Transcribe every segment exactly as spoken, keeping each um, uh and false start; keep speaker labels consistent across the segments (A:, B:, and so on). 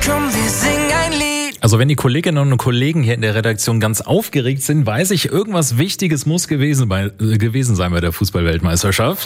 A: Komm, wir singen ein Lied.
B: Also wenn die Kolleginnen und Kollegen hier in der Redaktion ganz aufgeregt sind, weiß ich, irgendwas Wichtiges muss gewesen, bei, äh, gewesen sein bei der Fußball-Weltmeisterschaft.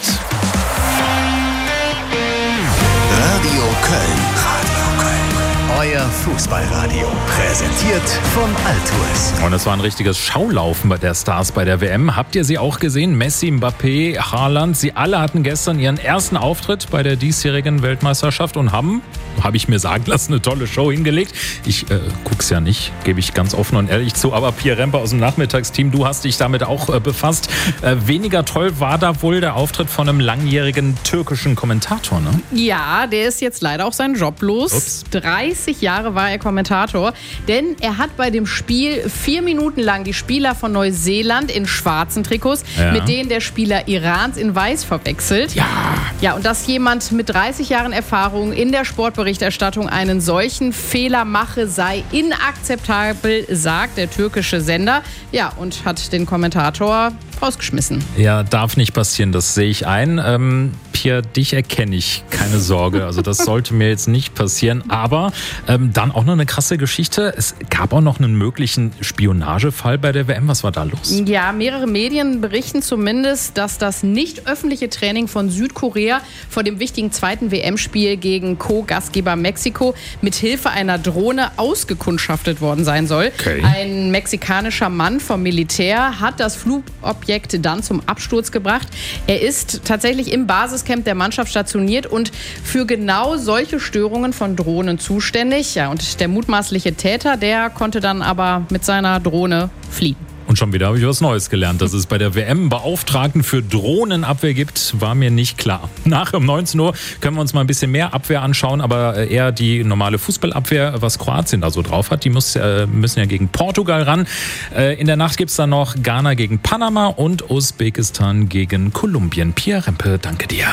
C: Radio Köln. Radio Köln. Euer Fußballradio. Präsentiert von Altues.
B: Und es war ein richtiges Schaulaufen bei der Stars bei der W M. Habt ihr sie auch gesehen? Messi, Mbappé, Haaland, sie alle hatten gestern ihren ersten Auftritt bei der diesjährigen Weltmeisterschaft und haben, habe ich mir sagen lassen, eine tolle Show hingelegt. Ich äh, guck's ja nicht, gebe ich ganz offen und ehrlich zu, aber Pierre Remper aus dem Nachmittagsteam, du hast dich damit auch äh, befasst. Äh, weniger toll war da wohl der Auftritt von einem langjährigen türkischen Kommentator, ne?
D: Ja, der ist jetzt leider auch seinen Job los.
B: Ups.
D: dreißig Jahre war er Kommentator, denn er hat bei dem Spiel vier Minuten lang die Spieler von Neuseeland in schwarzen Trikots
B: Ja.
D: mit denen der Spieler Irans in weiß verwechselt.
B: Ja.
D: Ja, und dass jemand mit dreißig Jahren Erfahrung in der Sportberichterstattung einen solchen Fehler mache, sei inakzeptabel, sagt der türkische Sender. Ja, und hat den Kommentator rausgeschmissen.
B: Ja, darf nicht passieren, das sehe ich ein. Ähm, Pierre, dich erkenne ich, keine Sorge. Also das sollte mir jetzt nicht passieren. Aber ähm, dann auch noch eine krasse Geschichte. Es gab auch noch einen möglichen Spionagefall bei der W M. Was war da los?
D: Ja, mehrere Medien berichten zumindest, dass das nicht öffentliche Training von Südkorea vor dem wichtigen zweiten W M-Spiel gegen Co-Gastgeber Mexiko mit Hilfe einer Drohne ausgekundschaftet worden sein soll.
B: Okay.
D: Ein mexikanischer Mann vom Militär hat das Flugobjekt dann zum Absturz gebracht. Er ist tatsächlich im Basiscamp der Mannschaft stationiert und für genau solche Störungen von Drohnen zuständig. Ja, und der mutmaßliche Täter, der konnte dann aber mit seiner Drohne fliehen.
B: Und schon wieder habe ich was Neues gelernt. Dass es bei der W M einen Beauftragten für Drohnenabwehr gibt, war mir nicht klar. Nach um neunzehn Uhr können wir uns mal ein bisschen mehr Abwehr anschauen, aber eher die normale Fußballabwehr, was Kroatien da so drauf hat. Die muss, äh, müssen ja gegen Portugal ran. Äh, in der Nacht gibt es dann noch Ghana gegen Panama und Usbekistan gegen Kolumbien. Pierre Rempe, danke dir.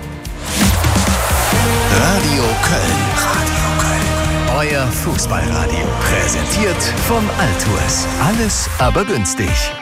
C: Radio Köln. Radio Köln. Euer Fußballradio. Präsentiert von Altues. Alles aber günstig.